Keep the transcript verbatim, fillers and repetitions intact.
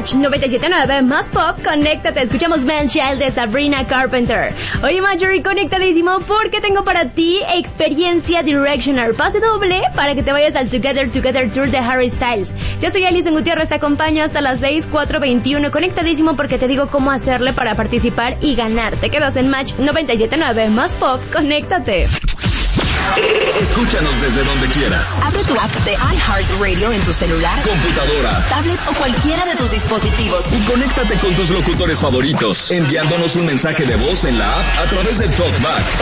Match noventa y siete punto nueve más pop, conéctate, escuchamos Man Child de Sabrina Carpenter. Oye Marjorie, conectadísimo porque tengo para ti experiencia Directioner, pase doble para que te vayas al Together Together Tour de Harry Styles. Yo soy Alison Gutiérrez, te acompaño hasta las seis, cuatro veintiuno, conectadísimo porque te digo cómo hacerle para participar y ganar. Te quedas en Match noventa y siete punto nueve más pop, conéctate. Escúchanos desde donde quieras. Abre tu app de iHeartRadio en tu celular, computadora, tablet o cualquiera de tus dispositivos. Y conéctate con tus locutores favoritos, enviándonos un mensaje de voz en la app a través del TalkBack